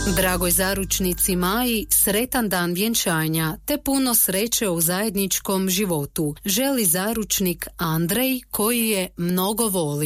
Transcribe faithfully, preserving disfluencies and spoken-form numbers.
Dragoj zaručnici Maji, sretan dan vjenčanja te puno sreće u zajedničkom životu želi zaručnik Andrej koji je mnogo voli.